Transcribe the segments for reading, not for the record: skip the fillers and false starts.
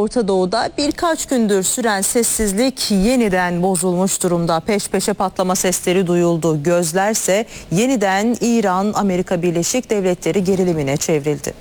Orta Doğu'da birkaç gündür süren sessizlik yeniden bozulmuş durumda. Peş peşe patlama sesleri duyuldu. Gözlerse yeniden İran-Amerika Birleşik Devletleri gerilimine çevrildi.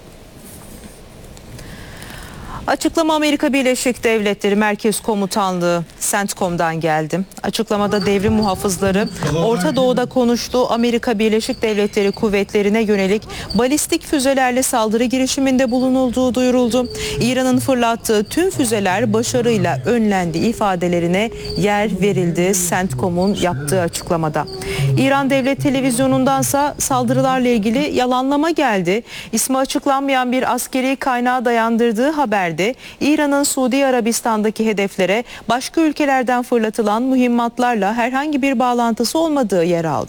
Açıklama Amerika Birleşik Devletleri Merkez Komutanlığı CENTCOM'dan geldi. Açıklamada devrim muhafızları Orta Doğu'da konuştu. Amerika Birleşik Devletleri kuvvetlerine yönelik balistik füzelerle saldırı girişiminde bulunulduğu duyuruldu. İran'ın fırlattığı tüm füzeler başarıyla önlendi ifadelerine yer verildi CENTCOM'un yaptığı açıklamada. İran Devlet Televizyonu'ndansa saldırılarla ilgili yalanlama geldi. İsmi açıklanmayan bir askeri kaynağa dayandırdığı haberde İran'ın Suudi Arabistan'daki hedeflere başka ülkelerden fırlatılan mühimmatlarla herhangi bir bağlantısı olmadığı yer aldı.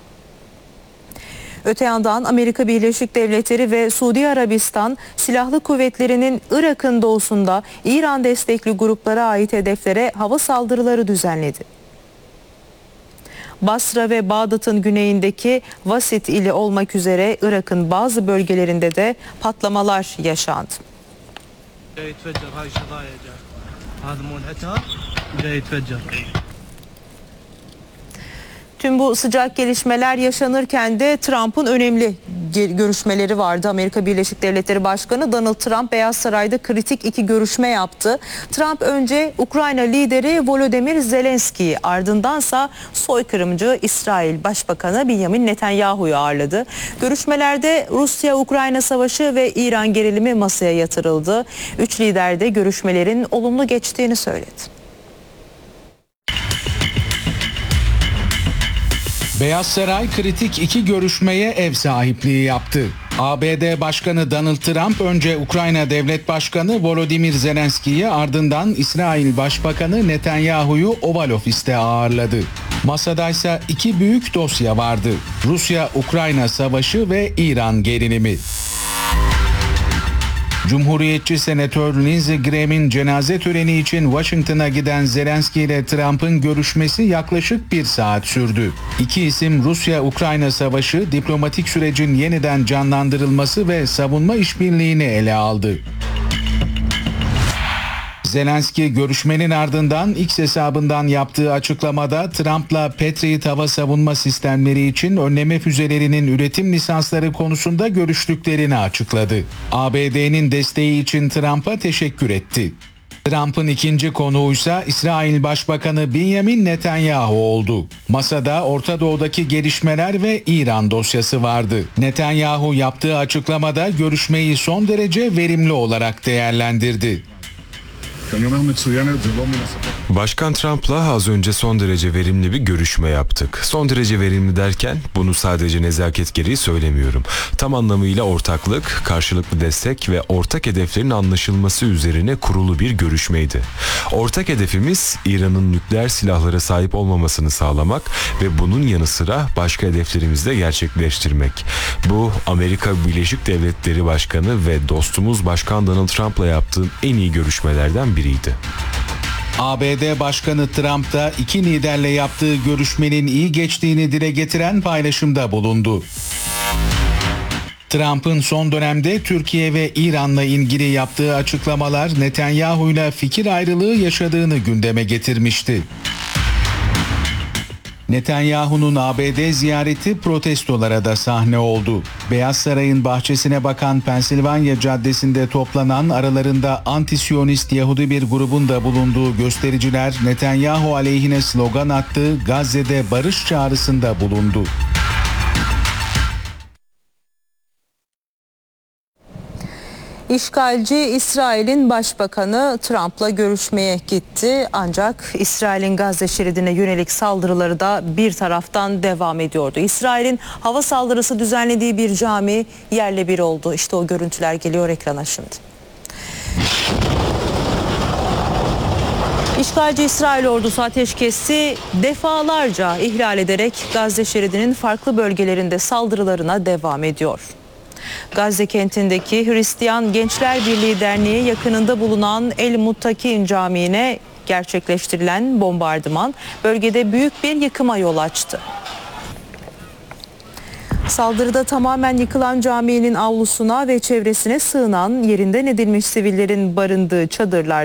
Öte yandan Amerika Birleşik Devletleri ve Suudi Arabistan silahlı kuvvetlerinin Irak'ın doğusunda İran destekli gruplara ait hedeflere hava saldırıları düzenledi. Basra ve Bağdat'ın güneyindeki Vasit ili olmak üzere Irak'ın bazı bölgelerinde de patlamalar yaşandı. يتفجر هاي الشظايا هذا مو انحتار جاي يتفجر. Tüm bu sıcak gelişmeler yaşanırken de Trump'ın önemli görüşmeleri vardı. Amerika Birleşik Devletleri Başkanı Donald Trump Beyaz Saray'da kritik 2 görüşme yaptı. Trump önce Ukrayna lideri Volodymyr Zelenski'yi, ardındansa soykırımcı İsrail Başbakanı Benjamin Netanyahu'yu ağırladı. Görüşmelerde Rusya-Ukrayna savaşı ve İran gerilimi masaya yatırıldı. 3 lider de görüşmelerin olumlu geçtiğini söyledi. Beyaz Saray kritik 2 görüşmeye ev sahipliği yaptı. ABD Başkanı Donald Trump önce Ukrayna Devlet Başkanı Volodymyr Zelenski'yi, ardından İsrail Başbakanı Netanyahu'yu Oval Ofis'te ağırladı. Masadaysa 2 büyük dosya vardı: Rusya-Ukrayna savaşı ve İran gerilimi. Cumhuriyetçi Senatör Lindsey Graham'in cenaze töreni için Washington'a giden Zelenski ile Trump'ın görüşmesi yaklaşık 1 saat sürdü. İki isim Rusya-Ukrayna savaşı, diplomatik sürecin yeniden canlandırılması ve savunma işbirliğini ele aldı. Zelenski görüşmenin ardından X hesabından yaptığı açıklamada Trump'la Patriot hava savunma sistemleri için önleme füzelerinin üretim lisansları konusunda görüştüklerini açıkladı. ABD'nin desteği için Trump'a teşekkür etti. Trump'ın ikinci konuğuysa İsrail Başbakanı Benjamin Netanyahu oldu. Masada Orta Doğu'daki gelişmeler ve İran dosyası vardı. Netanyahu yaptığı açıklamada görüşmeyi son derece verimli olarak değerlendirdi. Başkan Trump'la az önce son derece verimli bir görüşme yaptık. Son derece verimli derken bunu sadece nezaket gereği söylemiyorum. Tam anlamıyla ortaklık, karşılıklı destek ve ortak hedeflerin anlaşılması üzerine kurulu bir görüşmeydi. Ortak hedefimiz İran'ın nükleer silahlara sahip olmamasını sağlamak ve bunun yanı sıra başka hedeflerimizi de gerçekleştirmek. Bu Amerika Birleşik Devletleri Başkanı ve dostumuz Başkan Donald Trump'la yaptığım en iyi görüşmelerden biriydi. ABD Başkanı Trump da 2 liderle yaptığı görüşmenin iyi geçtiğini dile getiren paylaşımda bulundu. Trump'ın son dönemde Türkiye ve İran'la ilgili yaptığı açıklamalar Netanyahu'yla fikir ayrılığı yaşadığını gündeme getirmişti. Netanyahu'nun ABD ziyareti protestolara da sahne oldu. Beyaz Saray'ın bahçesine bakan Pensilvanya Caddesi'nde toplanan, aralarında anti-Siyonist Yahudi bir grubun da bulunduğu göstericiler Netanyahu aleyhine slogan attı, Gazze'de barış çağrısında bulundu. İşgalci İsrail'in başbakanı Trump'la görüşmeye gitti. Ancak İsrail'in Gazze şeridine yönelik saldırıları da bir taraftan devam ediyordu. İsrail'in hava saldırısı düzenlediği bir cami yerle bir oldu. İşte o görüntüler geliyor ekrana şimdi. İşgalci İsrail ordusu ateşkesi defalarca ihlal ederek Gazze şeridinin farklı bölgelerinde saldırılarına devam ediyor. Gazze kentindeki Hristiyan Gençler Birliği Derneği yakınında bulunan El Muttakin Camii'ne gerçekleştirilen bombardıman bölgede büyük bir yıkıma yol açtı. Saldırıda tamamen yıkılan caminin avlusuna ve çevresine sığınan, yerinden edilmiş sivillerin barındığı çadırlar